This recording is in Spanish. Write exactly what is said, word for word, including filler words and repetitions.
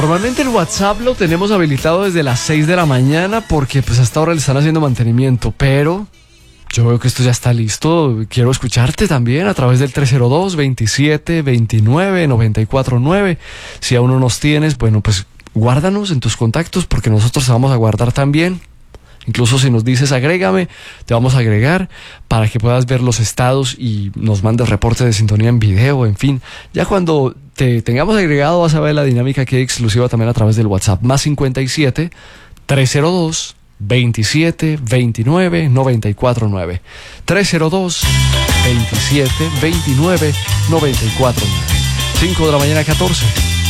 Normalmente el WhatsApp lo tenemos habilitado desde las seis de la mañana porque pues hasta ahora le están haciendo mantenimiento, pero yo veo que esto ya está listo. Quiero escucharte también a través del tres cero dos, veintisiete, veintinueve, noventa y cuatro nueve. Si aún no nos tienes, bueno, pues guárdanos en tus contactos porque nosotros te vamos a guardar también. Incluso si nos dices agrégame, te vamos a agregar para que puedas ver los estados y nos mandes reportes de sintonía en video, en fin. Ya cuando te tengamos agregado vas a ver la dinámica que hay exclusiva también a través del WhatsApp. Más cincuenta y siete, trescientos dos, veintisiete, veintinueve, noventa y cuatro nueve. trescientos dos, veintisiete, veintinueve, noventa y cuatro nueve. cinco de la mañana, catorce.